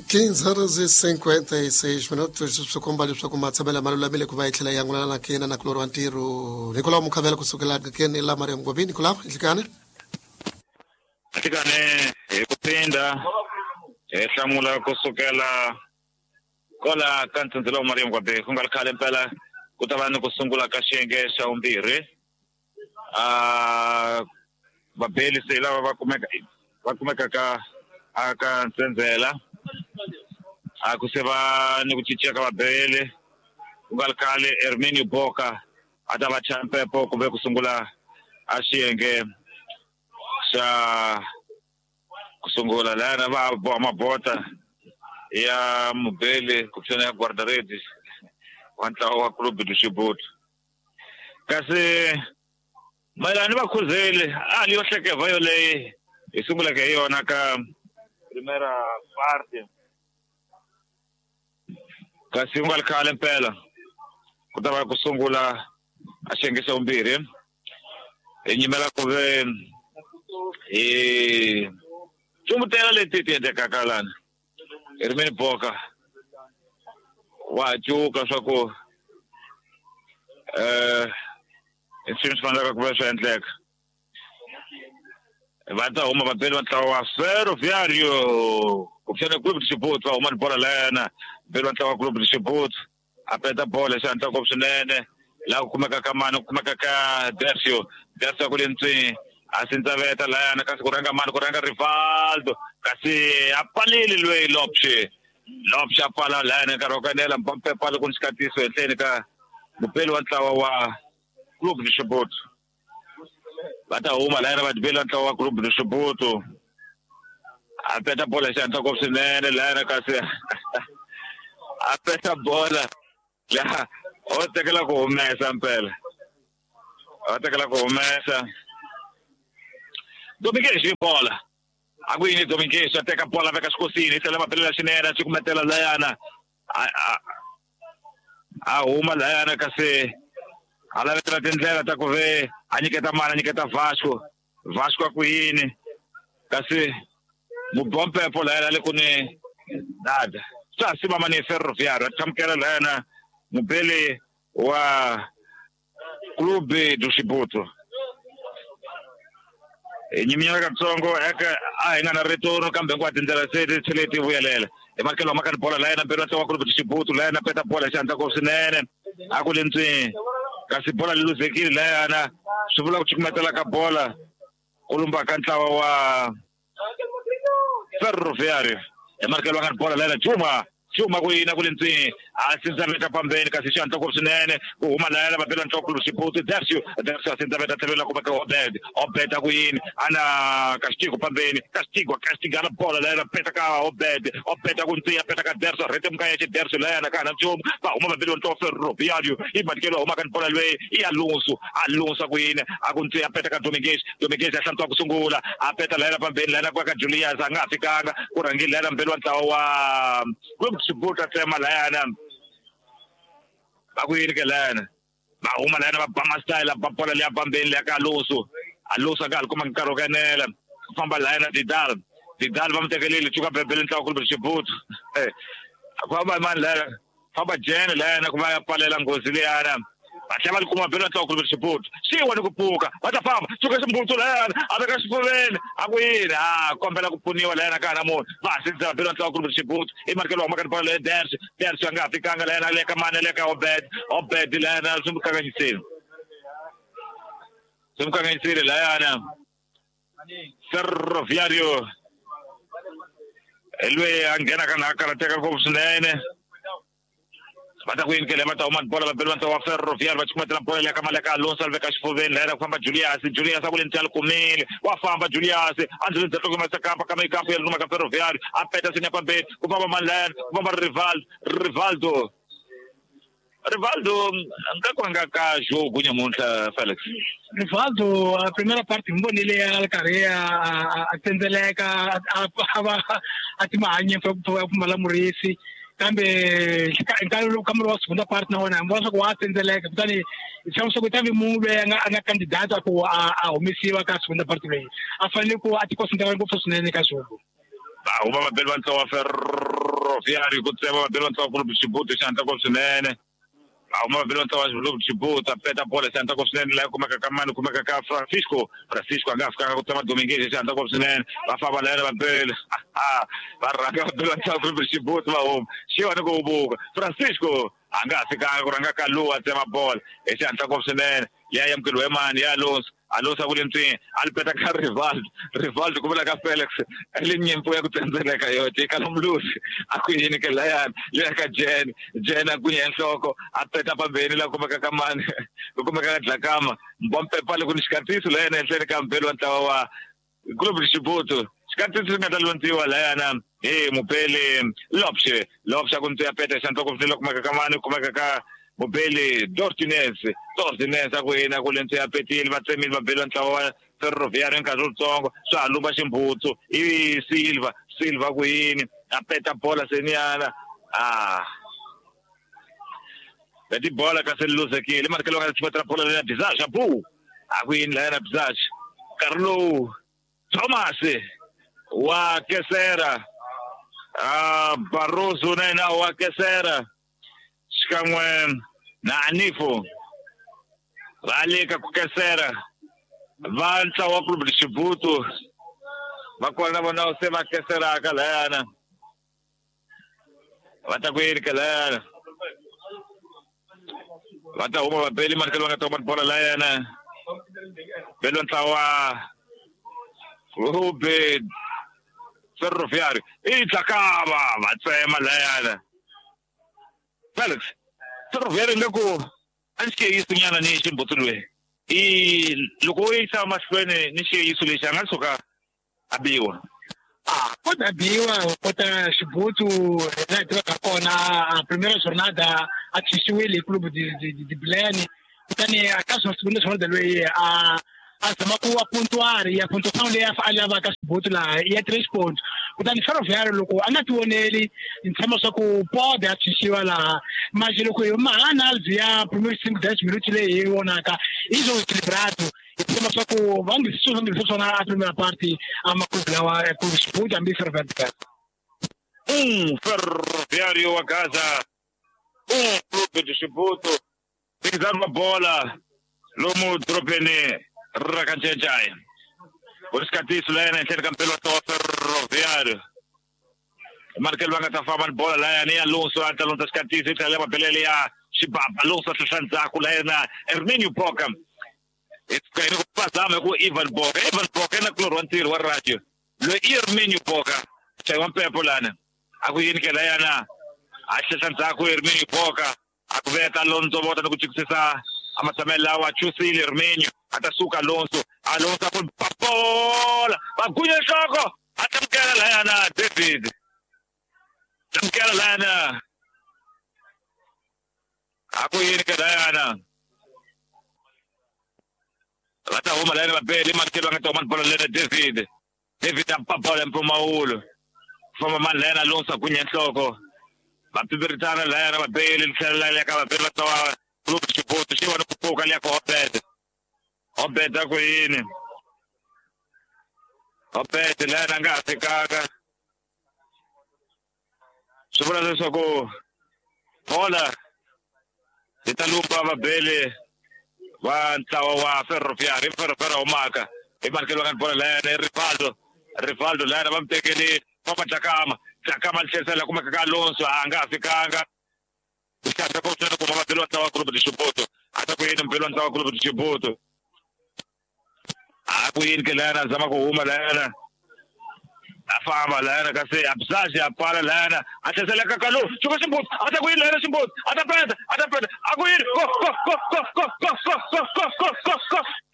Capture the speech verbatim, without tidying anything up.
quinze horas e cinquenta e seis minutos swikomba leswaku matshemela ma lulamile ku va yi tlhela yi angulana na kena na kulori wa ntirho Nicolau Mukhavela kusukela keni la Mariam Ngobeni Nicolau hlikane hlikane hi ku phinda hi hlamula kusukela kola ka ntsindzelelo wa Mariam Ngobeni ku nga khale mpela ku ta va ni ku sungula ka xiyenge xa vumbirhi a vabeli se lava va kumeka va kumeka ka aka ntsenzela a ku se va ni ku cinca ka vabeli ku nga khale Herminio Boka a ta va champepo ku ve ku sungula a xiyenge xa ku sungula lana va boha mabota ya mubeli ku pfuna ya Guardaredi wa ntlawa wa Club de Chibouto kasi mayelana ni vakhuzeli a liyo hlekeva yo leyi hi sunguleke hi yona ka primera parte kasi u nga khale mpela ku ta va ku sungula a xiyenge xa vumbirhi hi nyimela ku ve hi cumutela leti ti endlekaka lana Herminio Boka wa cuka swa ku eh swilo swi faneleke ku va swi endleka va ta huma vabeli va ntlawa wa Ferroviario ku pfuna Club de Chibouto va huma ni bola lana vabeli va ntlawa wa Club de Chibouto a peta bola xa ntlawa ku swinene la ku kumeka ka mani ku kumeka ka Dersio Dersio ku lentsi a sindzaveta lana kasi ku ranga mani ku ranga Rivaldo kasi a palile lweyi Lopche Lopche a pala lana ka rokanela mpampe pala ku nsikatiso etleni ka mupeli wa ntlawa wa Club de Chibouto bata huma lana vadibeli va ntlawa wa Club de Chibouto a peta bola xa ntlawa ku swinene lana kasi a peta bola la o tekela ku humesa mpela o tekela ku humesa Domingues bola a quindi Domingues teka bola veka scosini se leva bella cinera ci kumetela lana a a huma lana kasi ala vetra tindlela ta ku ve a nyiketa mali a nyiketa Vasco Vasco a ku yini kasi mubompe po lana le kuni nada sa sima mani Ferroviario tamkela lana mubeli wa Club de Chibouto nyiminyaka katsongo eka a hi nga na ritorno kambe ku tindlela se ti tlhele ti vuyelela hi makelo ma ka bola la yena mpela ntlawa wa Club de Chibouto la yena peta bola xa ntlawa swinene a ku lentswini kasi bola li luzekile la yana swi vula ku cukumetela ka bola ku lumba ka ntlawa wa Ferroviario hi makelo ma ka bola la yena Juma Juma ku yina ku lentswini a sindzaveta pambeni kasi xa ntlawa swinene ku huma la yena vapela ntlawa Club de Chibouto Dersio Dersio a sindzaveta tlhela ku veka Obed Obed a ku yini ana castigo pambeni castigo castigala bola la yena peta ka Obed Obed a ku ntsi a peta ka Dersio rete mkaya che Dersio la yena kana Juma va huma vapela ntlawa Ferroviario i matikelo huma ka bola lwe i Alonso Alonso a ku yini a ku ntsi a peta ka Domingues Domingues a hlantwa ku sungula a peta la yena pambeni la yena ku ka Julius a nga fikanga ku rangile la yena mpela wa ntlawa wa Club de Chibouto a tema la yana ba ku yini ke lana ba huma lana ba bama style ba bola le pambeni le ka Alonso Alonso ka kuma nkaro kanela famba lana Vidal Vidal va mtekelele chuka bebele ntlawa Club de Chibouto eh kwaba man la famba jene lana kuma ya palela ngozi le yana bahlaba likuma bela ntlawa Club de Chibouto si wena kupuka bata famba chuka simbutso lana abeka sifoveni akuyini ah kombela kupuniwa lana kana munhu va sinza bela ntlawa Club de Chibouto imarkelo wa makani bola le Dersio Dersio nga fikanga lana le ka mane le ka Obed Obed lana sumkanganyisile sumkanganyisile lana Ferroviario elwe angena kana karateka ko swinene bata ku yini ke le bata uma bola bebele va ntlawa wa Ferroviario va chukumetela bola le ka male ka Alonso alveka xifuveni la yena ku famba Julius Julius a ku le ntiyali kumile wa famba Julius andzi ndzi tloko masa kampa kama ikampo ya luma ka Ferroviario a peta sinya pambeni ku famba Manlan ku famba Rivaldo Rivaldo Rivaldo nga ku nga ka jogo nyamuntlha Felix Rivaldo a primeira parte mbonile ya karriera a tendzeleka a a timahanye fa ku mala murisi kambe nkarhi lowu kambe wa segunda parte na wona mbona ku wa tendzeleka kutani xamu swa ku tavi munhu loyi anga anga kandidata ku a humesiwa ka segunda parte leyi a fanele ku a ti concentrate ngopfu swinene ka swona ba huma mabeli va ntlawa wa Ferro Ferroviário ku tsema mabelo ntwa ku Xibuto xanta ko swinene uma mabelo ntwa ku Xibuto apeta bola xanta ko swinene la kuma ka kamano kuma ka Francisco Francisco anga fika ku tsema Domingues xanta ko swinene va famba la mabelo ah va ranga mabelo ntwa ku Xibuto va home xiwana ku buka Francisco anga fika ku ranga kalua tsema bola xanta ko swinene ya yamkelo emani ya Alonso Alonso kulentsini alipeta ka Rivaldo Rivaldo kubela ka Felix elinyimpo ya kutsenzeleka yote kalomlusi akuyini ke layan le ka Jen Jen akuye enhloko apeta pambeni la kumeka kamani kumeka dlakama mbompe pale kunishikatiso la yena enhleni ka mpelo ntlawa wa Club Xibuto sikatiso ngatalontiwa la yana eh mupele Lopshe Lopshe kunti apeta santoko mfilo kumeka kamani kumeka ka Mobile Dortinez Dortinez akuina kulento ya petile batsemile babelo ntlawa Ferroviário nkazultsongo swa luba ximbutsu i Silva Silva kuyini apeta bola seniana ah beti bola ka seluse kile markelo ka tsipatra bola le Bizash apu akuini la na Bizash Carlo Thomas wa Kesera ah Barroso na wa Kesera xikan'we na Anifo valeka ku Kesera va ntlawa Club Xibuto va kona vona se va Kesera ka lana va ta kwini ka lana va ta huma babeli markelo nga toma bola lana belo ntlawa Club Ferroviário i tlakava va tsema lana Felix, Ferroviário loko anche yiso nyana ni Xibuto lwe i loko isa maswene ni yiso le xanga soka abiwa ah kota abiwa kota Xibuto na tiva ka kona a primeira jornada a tshisiwile club di di di Belém kutani akaso segunda jornada lwe a a zama ku puntuare ya puntuação le a lava ka Xibuto la ya três pontos kutani Ferroviário loko anga tioneli intshama swa ku pode a tshisiwa la mas loko yo mahana alvia primeiro cinco dez minutos le hi wonaka izo equilibrado intshama swa ku vangi swo vangi swo na a primeira parte a makubu lawa ku Xibuto ambi Ferroviário um Ferroviário a casa um clube de Xibuto pisar uma bola lomo dropene rakanjejai Uskatiso lena enhleni ka mpelo wa Ferroviário markelo va nga ta famba bola la yana Alonso anta lonta Skatiso itale mabelele ya Xibaba Alonso tsandzako la yana Hermínio Boca itkaini ku pasama ku Ivan Boca Ivan Boca na kloro ntiro wa radio lo Hermínio Boca chai wa mpepo lana akuyini ke la yana a tsandzako Hermínio Boca akuveta Alonso bota no kuchikisisa amasamela wa Chusile Hermínio atasuka Alonso Alonso ku papola bagunya shoko atamkela la yana David tamkela la yana akuyini ke la yana Rata huma la yana babeli markelo nga toma bola lena David David ampapola mpumaulo foma man la yana Alonso kunya nhloko bapibiritana la yana babeli litsela la ka babeli batawa Club Xibuto xiwana ku puka le ka Obed Obed akuyini Obed la yana nga fikaka Sibula leswaku bola italumba babeli wa ntlawa wa Ferroviário Ferroviário umaka imarkelo ka bola la yana Rivaldo Rivaldo la yana bamtekeli papa Jakama Jakama litsela kumeka ka Alonso anga fikanga Iskata ko tsena ko mabelo ntlawa Club Xibuto atakuyini mpelo ntlawa Club Xibuto akuyini ke la yana zama ku huma la yana afamba la yana kasi absashi apala la yana athesela ka kalu chuka Xibuto atakuyini la yana Xibuto atapeta atapeta akuyini go go go go go go go go go go